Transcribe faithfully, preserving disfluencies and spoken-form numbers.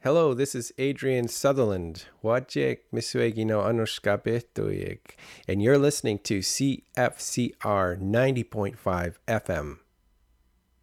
Hello, this is Adrian Sutherland. Wajek misuegi no anushkabetoyek. And you're listening to C F C R ninety point five F M.